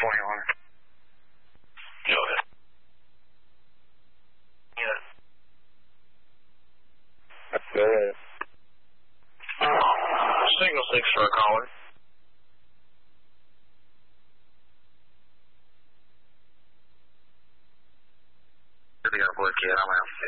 Go ahead. Yeah. Go ahead. Signal 6 for a caller. Kid, I'm out.